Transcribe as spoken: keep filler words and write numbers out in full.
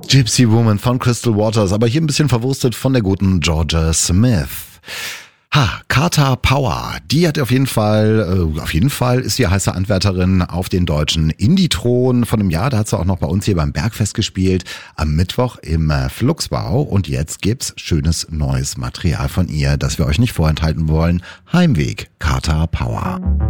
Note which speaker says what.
Speaker 1: Gypsy Woman von Crystal Waters, aber hier ein bisschen verwurstet von der guten Georgia Smith. Ha, Kata Power, die hat auf jeden Fall, äh, auf jeden Fall ist sie heiße Anwärterin auf den deutschen Indie-Thron von einem Jahr. Da hat sie auch noch bei uns hier beim Bergfest gespielt, am Mittwoch im äh, Fluxbau. Und jetzt gibt's schönes neues Material von ihr, das wir euch nicht vorenthalten wollen. Heimweg, Kata Power.